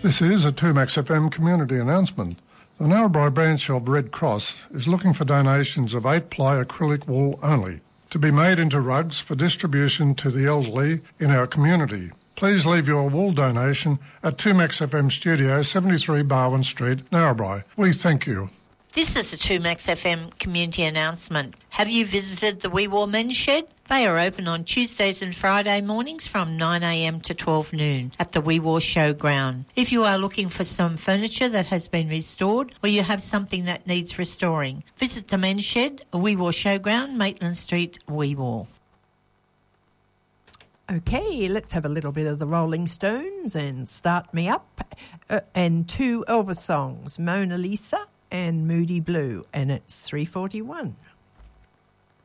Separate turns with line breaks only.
This is a 2Max FM community announcement. The Narrabri branch of Red Cross is looking for donations of 8-ply acrylic wool only, to be made into rugs for distribution to the elderly in our community. Please leave your wool donation at 2Max FM Studio, 73 Barwon Street, Narrabri. We thank you.
This is a 2Max FM community announcement. Have you visited the Wee Waa Men's Shed? They are open on Tuesdays and Friday mornings from 9 a.m. to 12 noon at the Wee Waa Showground. If you are looking for some furniture that has been restored or you have something that needs restoring, visit the Men's Shed, Wee Waa Showground, Maitland Street, Wee Waa.
Okay, let's have a little bit of the Rolling Stones and Start Me Up. And two Elvis songs, Mona Lisa and Moody Blue, and it's 3:41.